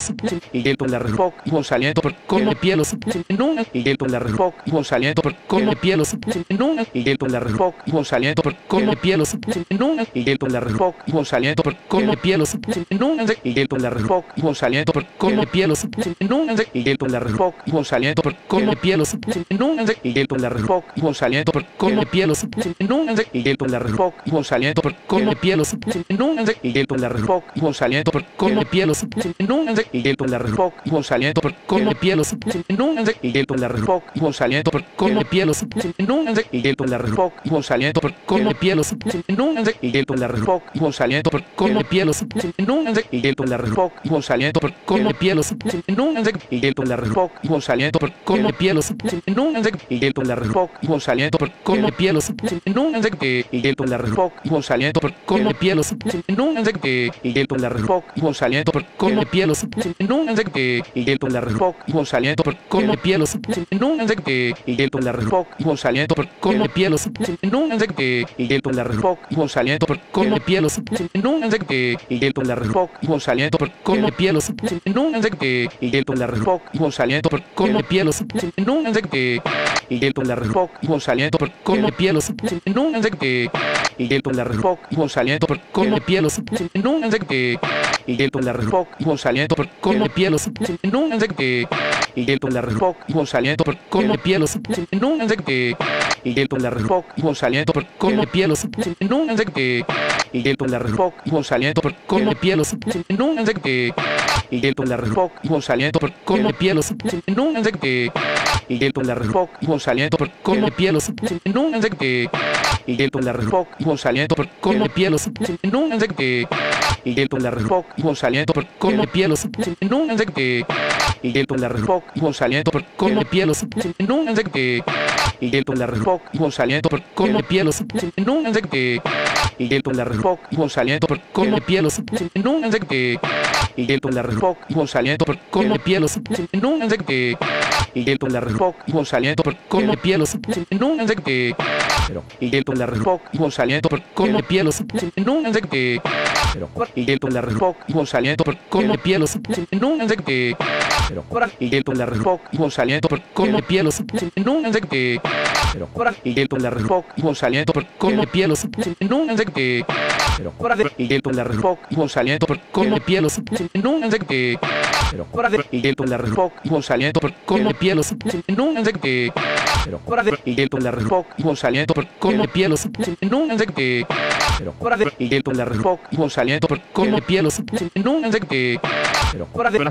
pielos, y el la rock, saliendo por como pielos, no, y el la rock, saliendo por como pielos, no, y el la rock, saliendo por como pielos, no, y el la rock, saliendo por como pielos, no, y el la rock, saliendo por como pielos, no, y el la rock, saliendo por como pielos, no, y el la rock, saliendo por como pielos, no, y el la rock, saliendo por como pielos, no, y el la rock, saliendo por como pielos, no, y el la rock, saliendo por como pielos, no, y el la rock, saliendo por como pielos, no, y el la rock, saliendo por como pielos, no, y el la rock, saliendo por como pielos, no, y el la rock, saliendo por como pielos, no, y el la rock, saliendo por como pielos, no, y el la rock, saliendo por como pielos, no, y el la rock, saliendo por como pielos, no, y el la rock, saliendo por como pielos, no, y el la rock, saliendo por como pielos, no, y el la rock, saliendo por como pielos, no, y el la rock, saliendo por como pielos, no, y el la rock, saliendo por como pielos, no, y el la rock, saliendo por como pielos, no, y el la rock, saliendo por como pielos, no, y el la rock, saliendo por como pielos, no, y el la rock, saliendo por como pielos, no, y el la rock, saliendo por como pielos, no, y el la rock, saliendo por como pielos, no, y el la rock, saliendo por como pielos, no, y el la rock, saliendo por como pielos, no, y el la rock, saliendo por como pielos, no, y el la rock, saliendo por como pielos, no, y el la rock, saliendo por como pielos, no, y el la rock, saliendo por como pielos, no, y el la rock, saliendo por como pielos, no, y el la rock, saliendo por como pielos, no, y el la rock, saliendo por como pielos, no, y el la rock, saliendo por como pielos, no, y el la rock, saliendo por como pielos, no, y el la rock, saliendo por como pielos, no, y el la rock, saliendo por como pielos, no, y el la rock, saliendo por como pielos, no, y el la rock, saliendo por como pielos, no, y el la rock, saliendo por como pielos, no, y el la rock, saliendo por como pielos, no, y el la rock, saliendo por como pielos, no,